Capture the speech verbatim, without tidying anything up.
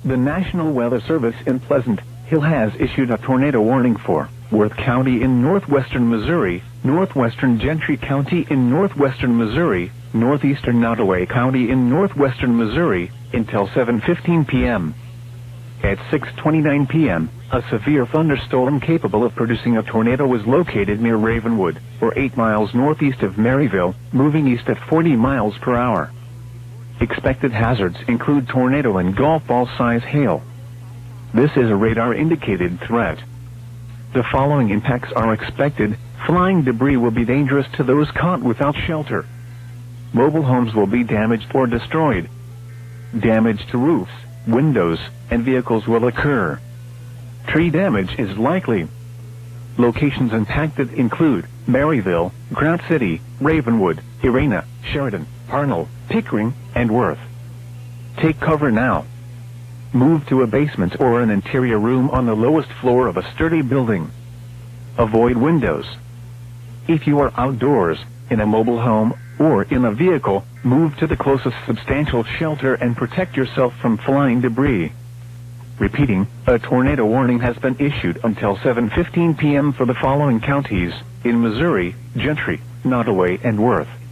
The National Weather Service in Pleasant Hill has issued a tornado warning for Worth County in northwestern Missouri, northwestern Gentry County in northwestern Missouri, northeastern Nottoway County in northwestern Missouri, until seven fifteen p m At six twenty-nine p m, a severe thunderstorm capable of producing a tornado was located near Ravenwood, or eight miles northeast of Maryville, moving east at forty miles per hour. Expected hazards include tornado and golf ball size hail. This is a radar-indicated threat. The following impacts are expected. Flying debris will be dangerous to those caught without shelter. Mobile homes will be damaged or destroyed. Damage to roofs, windows, and vehicles will occur. Tree damage is likely. Locations impacted include Maryville, Grant City, Ravenwood, Irena, Sheridan, Parnell, Pickering, and Worth. Take cover now. Move to a basement or an interior room on the lowest floor of a sturdy building. Avoid windows. If you are outdoors, in a mobile home, or in a vehicle, move to the closest substantial shelter and protect yourself from flying debris. Repeating, a tornado warning has been issued until seven fifteen p m for the following counties in Missouri: Gentry, Nottoway, and Worth.